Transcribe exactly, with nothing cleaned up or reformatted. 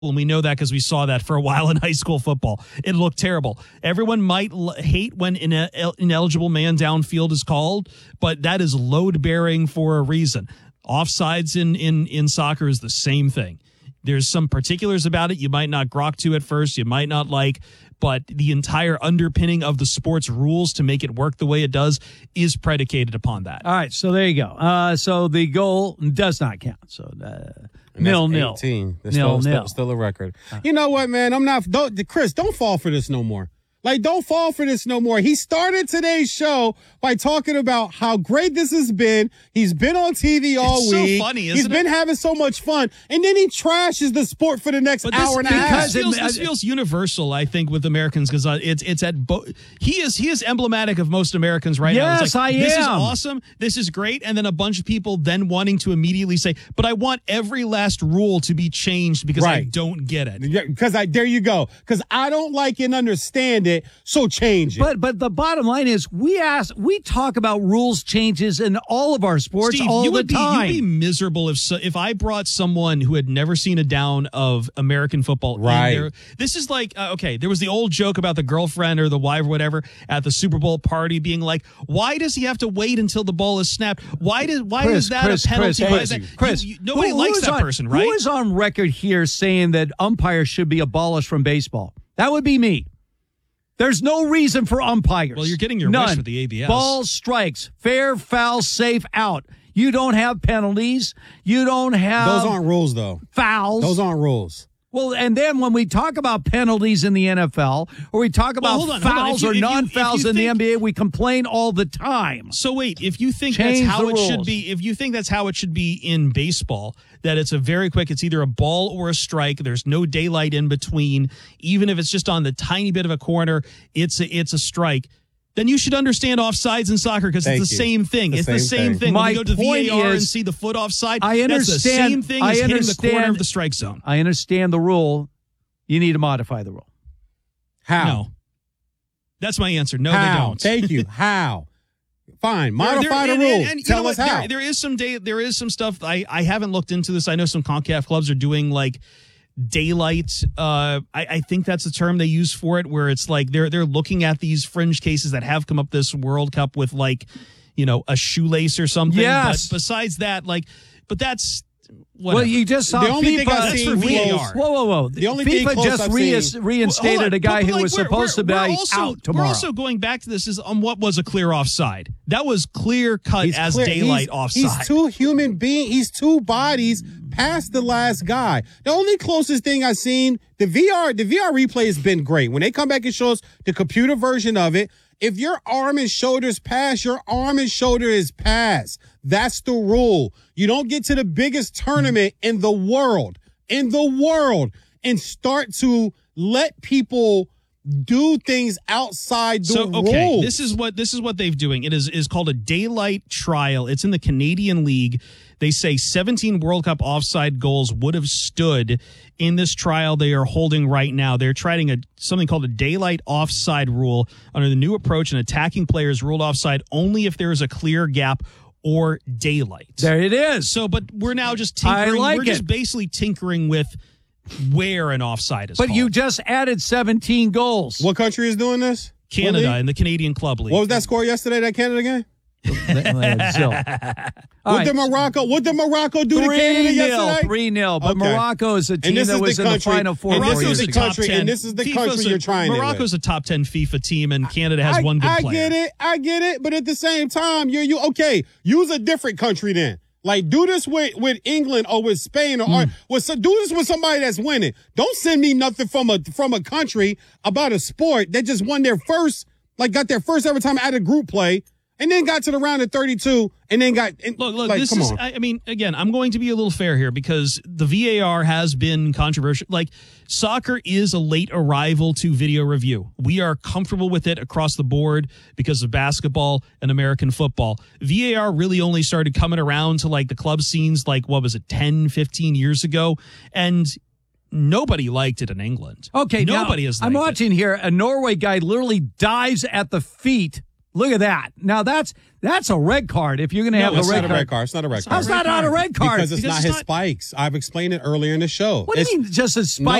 And we know that because we saw that for a while in high school football. It looked terrible. Everyone might l- hate when an ine- ineligible man downfield is called, but that is load-bearing for a reason. Offsides in, in, in soccer is the same thing. There's some particulars about it you might not grok to at first, you might not like, but the entire underpinning of the sport's rules to make it work the way it does is predicated upon that. All right, so there you go. Uh, so the goal does not count. So uh, nil nil. eighteen. That's Nil, still, nil. Still, still a record. You know what, man? I'm not. Don't, Chris, don't fall for this no more. Like, don't fall for this no more. He started today's show by talking about how great this has been. He's been on T V all It's so week. funny, isn't He's it? been having so much fun. And then he trashes the sport for the next But this, hour and a because half. this feels, this feels universal, I think, with Americans because uh, it's it's at bo- he is he is emblematic of most Americans right now. Yes, It's like, I This is am. awesome. This is great, and then a bunch of people then wanting to immediately say, "But I want every last rule to be changed because I Right. don't get it." Because I there you go. Because I don't like and understand it, so change it. But but the bottom line is we ask we talk about rules changes in all of our sports Steve, all you the would be, time. You'd be miserable if so, if I brought someone who had never seen a down of American football. in Right. there. This is like, uh, okay, there was the old joke about the girlfriend or the wife or whatever at the Super Bowl party being like, why does he have to wait until the ball is snapped? Why does why Chris, is that Chris, a penalty? Chris, Why Chris, is that- Chris, you- you- nobody who- likes who is that on- person, right? Who is on record here saying that umpires should be abolished from baseball? That would be me. There's no reason for umpires. Well, you're getting your None. wish with the A B S. Balls, strikes, fair, foul, safe, out. You don't have penalties. You don't have those aren't rules, though. fouls. Those aren't rules. Well, and then when we talk about penalties in the N F L, or we talk about Well, hold on, hold on. fouls If you- or if you- non-fouls if you in the think- N B A, we complain all the time. So wait, if you think Change that's how the it should rules. be, if you think that's how it should be in baseball, that it's a very quick, it's either a ball or a strike. There's no daylight in between. Even if it's just on the tiny bit of a corner, it's a, it's a strike. Then you should understand offsides in soccer because it's Thank the you. same thing. The It's the same same thing. thing. My when you go to the point V A R and is- see the foot offside, I that's the understand- same thing I as hitting the corner understand- of the strike zone. I understand the rule. You need to modify the rule. How? No. That's my answer. No, how? they don't. Thank you. How? Fine. There- Modify there- the and- rules. and you Tell know us what? how. There, there is some day. There is some stuff. I, I haven't looked into this. I know some CONCACAF clubs are doing like daylight. Uh, I, I think that's the term they use for it, where it's like they're they're looking at these fringe cases that have come up this World Cup with like, you know, a shoelace or something. Yes. But besides that, like, but that's whatever. Well, you just saw The only FIFA. thing I've That's seen for V A R. close- Whoa, whoa, whoa! The only thing FIFA close just I've re- seen- reinstated Hold on, a guy but, who like, was we're- supposed to be we're- we're also, out tomorrow. We're also going back to this is on what was a clear offside. That was clear cut He's as clear- daylight he's, offside. He's two human beings. He's two bodies past the last guy. The only closest thing I've seen, the V R, the V R replay has been great. When they come back and show us the computer version of it, if your arm and shoulders pass, your arm and shoulder is pass. That's the rule. You don't get to the biggest tournament in the world, in the world, and start to let people do things outside the So okay, rules. this is what this is what they've doing. It is is called a daylight trial. It's in the Canadian League. They say seventeen World Cup offside goals would have stood in this trial they are holding right now. They're trying a something called a daylight offside rule. Under the new approach, an attacking player is ruled offside only if there is a clear gap or daylight. There it is. So, but we're now just I tinkering. like we're just it. basically tinkering with where an offside is. But called. you just added seventeen goals. What country is doing this? What Canada league? in the Canadian Club League. What was that score yesterday, that Canada game? Zil. All What right. did Morocco what did Morocco do to Canada three nil, yesterday? three nil. But Okay. Morocco is a team this that is was the in the country- Final Four and four this is years the ago. country- and this is the country a, you're trying it Morocco's with. a top ten FIFA team, and Canada has I, one good I player. get it. I get it. But at the same time, you're you okay. Use a different country then. Like do this with, with England or with Spain or, Hmm. or with so, do this with somebody that's winning. Don't send me nothing from a from a country about a sport that just won their first, like got their first ever time at a group play. And then got to the round of thirty-two, and then got and, Look, look. Like, this come is. on. I I mean, again, I'm going to be a little fair here because the V A R has been controversial. Like, soccer is a late arrival to video review. We are comfortable with it across the board because of basketball and American football. V A R really only started coming around to like the club scenes, like what was it, ten, fifteen years ago, and nobody liked it in England. Okay, nobody now, has. I'm liked it. watching here. A Norway guy literally dives at the feet Look at that. Now that's that's a red card. If you're going to No, have it's a red not card. a red card. It's not a red card. How's that not a red card? Because it's Because not it's his not- spikes. I've explained it earlier in the show. What do It's- you mean just a spike?